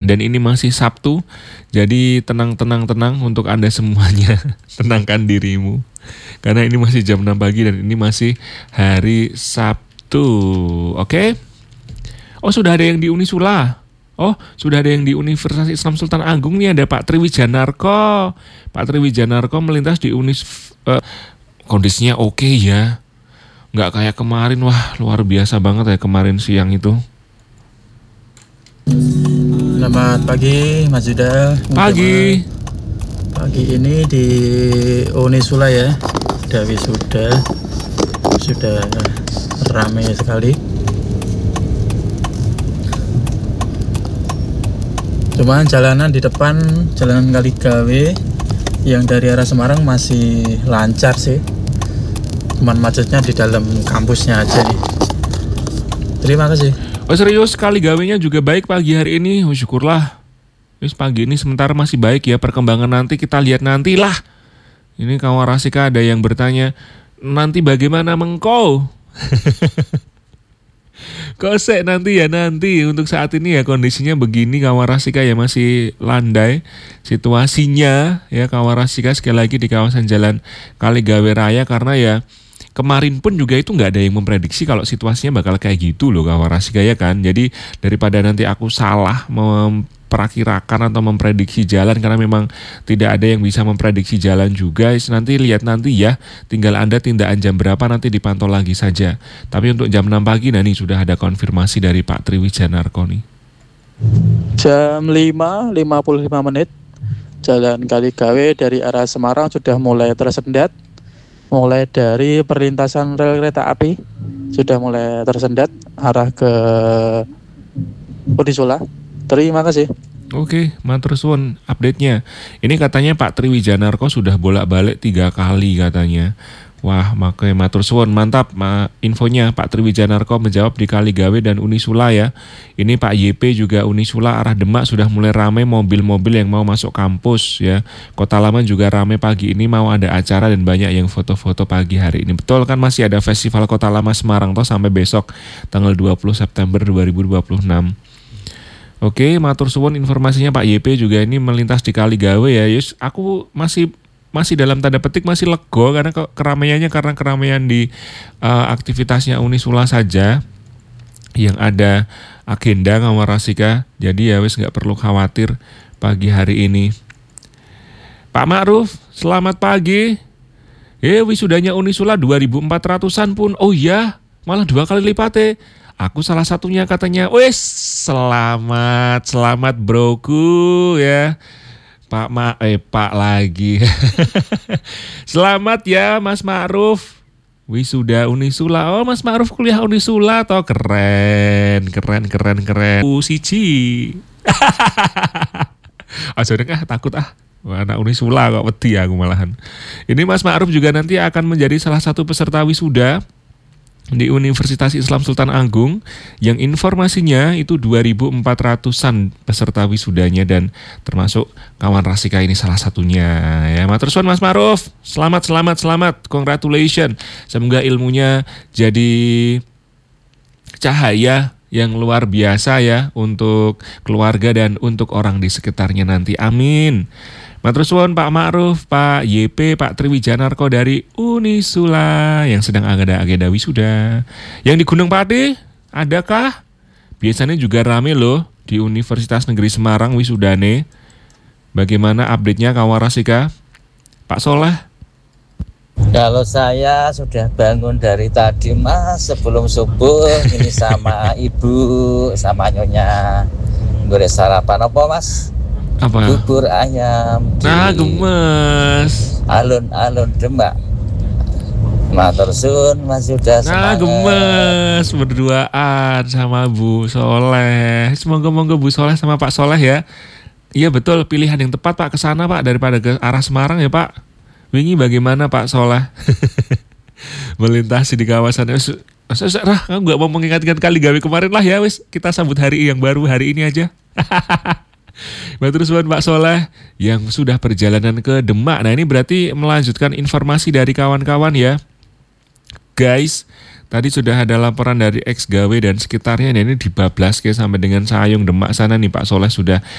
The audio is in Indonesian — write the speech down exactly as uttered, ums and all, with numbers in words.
Dan ini masih Sabtu, jadi tenang-tenang-tenang untuk Anda semuanya. Tenangkan dirimu. Karena ini masih jam enam pagi dan ini masih hari Sabtu. Oke? Oh, sudah ada yang di Unisula. Oh, sudah ada yang di Universitas Islam Sultan Agung nih, ada Pak Triwijanarko. Pak Triwijanarko melintas di Unis... Uh, kondisinya oke okay ya. Nggak kayak kemarin, wah luar biasa banget ya kemarin siang itu. Selamat pagi Mas Yuda. Pagi. Pagi ini di Unisula ya, sudah wisuda, sudah ramai sekali. Cuman jalanan di depan, jalanan Kaligawe yang dari arah Semarang masih lancar sih. Cuman macetnya di dalam kampusnya aja nih. Terima kasih. Oh serius, Kaligawenya juga baik pagi hari ini. Oh syukurlah. Terus pagi ini sementara masih baik ya. Perkembangan nanti kita lihat nantilah. Ini kawan Rasika ada yang bertanya, nanti bagaimana mengkau? Kosek nanti ya nanti. Untuk saat ini ya kondisinya begini kawan Rasika ya, masih landai situasinya ya kawan Rasika, sekali lagi di kawasan Jalan Kaligawe Raya. Karena ya kemarin pun juga itu nggak ada yang memprediksi kalau situasinya bakal kayak gitu loh kawan Rasika ya kan. Jadi daripada nanti aku salah memperakirakan atau memprediksi jalan, karena memang tidak ada yang bisa memprediksi jalan juga. Nanti lihat nanti ya, tinggal Anda tindakan jam berapa nanti dipantau lagi saja. Tapi untuk jam enam pagi nah nih sudah ada konfirmasi dari Pak Triwijanarko nih. Jam lima lima puluh lima menit Jalan Kaligawe dari arah Semarang sudah mulai tersendat. Mulai dari perlintasan rel kereta api sudah mulai tersendat arah ke Unisula. Terima kasih. Oke, matur suwun update-nya. Ini katanya Pak Triwijanarko sudah bolak-balik tiga kali katanya. Wah, makanya matur suwun, mantap ma, infonya. Pak Triwijanarko menjawab di Kaligawe dan Unisula ya. Ini Pak Y P juga Unisula arah Demak sudah mulai ramai mobil-mobil yang mau masuk kampus ya. Kota Lama juga ramai pagi ini, mau ada acara dan banyak yang foto-foto pagi hari ini. Betul kan, masih ada Festival Kota Lama Semarang toh sampai besok tanggal dua puluh September dua ribu dua puluh enam. Oke, matur suwun informasinya Pak Y P juga ini melintas di Kaligawe ya. Yus, aku masih masih dalam tanda petik masih lego karena keramaiannya karena keramaian di uh, aktivitasnya Unisula saja yang ada agenda kawan Rasika. Jadi ya wis nggak perlu khawatir pagi hari ini. Pak Ma'ruf, selamat pagi. Eh wisudanya Unisula dua ribu empat ratusan pun. Oh iya, malah dua kali lipat. Aku salah satunya katanya. Wes, selamat, selamat broku ya. Pak Ma, eh Pak lagi. Selamat ya Mas Ma'ruf. Wisuda Unisula. Oh Mas Ma'ruf kuliah Unisula toh, keren, keren, keren, keren. U siji. Ah ah takut ah. Wah, anak Unisula kok wedi aku malahan. Ini Mas Ma'ruf juga nanti akan menjadi salah satu peserta wisuda di Universitas Islam Sultan Agung yang informasinya itu dua ribu empat ratusan peserta wisudanya dan termasuk kawan Rasika ini salah satunya ya. Matur suwun Mas Ma'ruf, selamat selamat selamat, congratulations, semoga ilmunya jadi cahaya yang luar biasa ya untuk keluarga dan untuk orang di sekitarnya nanti, amin. Matur suwun Pak Ma'ruf, Pak Y P, Pak Triwijanarko dari Unisula yang sedang ada agenda wisuda. Yang di Gunung Pati, adakah? Biasanya juga rame loh di Universitas Negeri Semarang wisudane. Bagaimana update-nya kawan Rasika? Pak Soleh? Kalau saya sudah bangun dari tadi Mas, sebelum subuh ini sama ibu, sama nyonya. Boleh sarapan apa Mas? Apa? Bubur ayam. Nah, gemes. Alun-alun Demak. Matur suwun Mas sudah Nah, semangat. gemes berduaan sama Bu Soleh. Semoga-moga Bu Soleh sama Pak Soleh ya. Iya betul, pilihan yang tepat Pak ke sana Pak daripada ke arah Semarang ya Pak. Wingi bagaimana Pak Soleh? Melintasi di kawasan. Rah, aku nggak mau mengingat-ingat Kaligawe kemarin lah ya, wis kita sambut hari yang baru hari ini aja. Matur suwun Pak Soleh yang sudah perjalanan ke Demak. Nah ini berarti melanjutkan informasi dari kawan-kawan ya. Guys, tadi sudah ada laporan dari ex gawe dan sekitarnya. Nah, ini dibablas ke sampai dengan Sayung Demak sana nih Pak Soleh sudah